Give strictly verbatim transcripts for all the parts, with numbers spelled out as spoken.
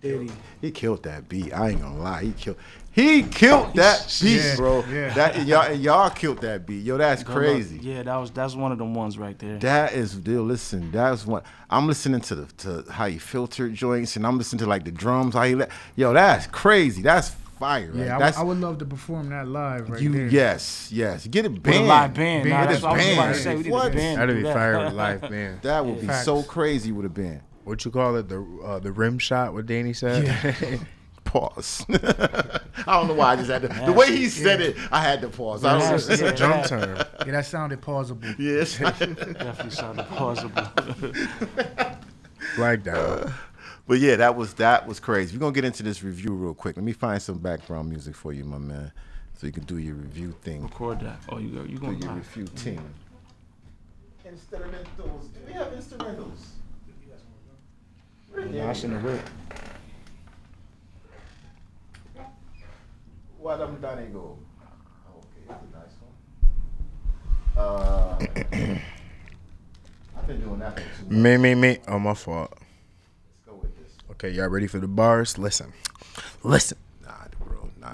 Did he? He killed that beat. I ain't gonna lie. He killed. He killed that beat, Yeah, bro. yeah. That y'all y'all killed that beat. Yo, that's Go crazy. look. Yeah, that was that's one of them ones right there. That is, dude. Listen, that's one. I'm listening to the to how he filtered joints, and I'm listening to like the drums. How he let. Yo, that's crazy. That's fire. Yeah, right? I, that's, I would love to perform that live right you. there. Yes, yes. Get it With a banned. live band. Band. Nah, Get that's a what I was about to band. say. We need What? a band. That'd do be that. fire with live band. That would be Facts. so crazy with a band. What you call it? The uh, the rim shot? What Danny said? Yeah. Pause. I don't know why I just had to. The way he said it, I had to pause. I don't It's, it's Yeah, a drum that- term. Yeah, that sounded plausible. Yes. Definitely sounded plausible. Flag down. But yeah, that was that was crazy. We're gonna get into this review real quick. Let me find some background music for you, my man, so you can do your review thing. Record that. Oh, you go. You Do going your live? review team. Instrumentals. Do we have instrumentals? Yeah, I shouldn't have whipped. What them Danny go? Okay, that's a nice one. Uh, I've been doing that for too much. Me, me, me. Oh, my fault. Let's go with this. Okay, y'all ready for the bars? Listen. Listen. Nah, bro. Nah.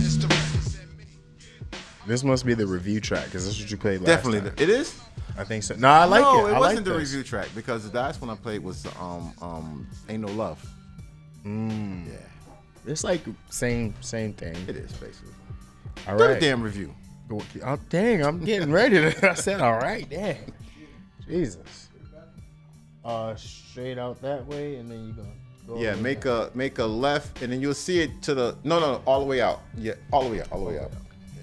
This must be the review track because this is what you played last Definitely, time. it is. I think so. No, I like no, it. it I wasn't like the this. review track because the last one I played was um um Ain't No Love. Mm. Yeah, It's like same same thing. it is basically. All Do right. the damn review. Oh, dang, I'm getting ready. To, I said, all right, dang. Jesus. Uh, straight out that way, and then you go. go Yeah, over make that. a make a left, and then you'll see it to the no no no, all the way out. Yeah, all the way out, all the way out.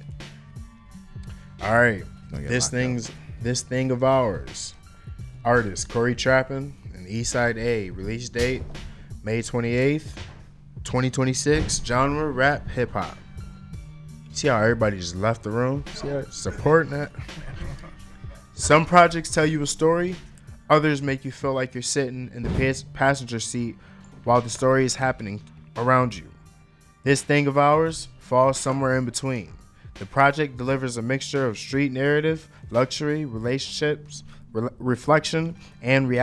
All right. Don't get This locked thing's this thing of ours. Artist Corey Trappin and Eastside A. Release date May twenty-eighth, twenty twenty-six. Genre rap hip hop. See how everybody just left the room? See how supporting that? Some projects tell you a story, others make you feel like you're sitting in the pas- passenger seat while the story is happening around you. This thing of ours falls somewhere in between. The project delivers a mixture of street narrative, luxury, relationships, re- reflection, and reality.